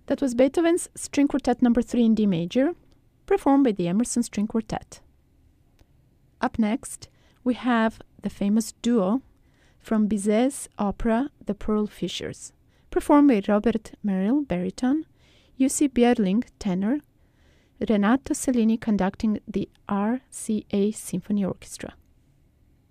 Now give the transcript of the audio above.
That was Beethoven's String Quartet No. 3 in D major, performed by the Emerson String Quartet. Up next, we have the famous duo from Bizet's opera The Pearl Fishers, performed by Robert Merrill, baritone, Jussi Björling, tenor, Renato Cellini conducting the RCA Symphony Orchestra.